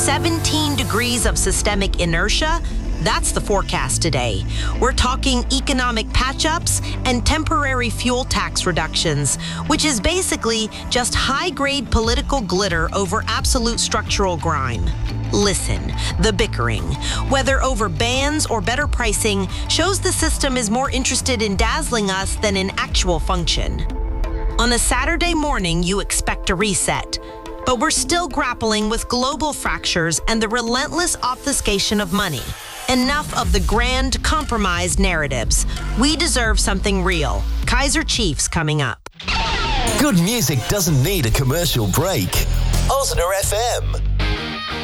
17 degrees of systemic inertia. That's the forecast today. We're talking economic patch-ups and temporary fuel tax reductions, which is basically just high-grade political glitter over absolute structural grime. Listen, the bickering, whether over bans or better pricing, shows the system is more interested in dazzling us than in actual function. On a Saturday morning, you expect a reset. But we're still grappling with global fractures and the relentless obfuscation of money. Enough of the grand compromised narratives. We deserve something real. Kaiser Chiefs coming up. Good music doesn't need a commercial break. Osner FM.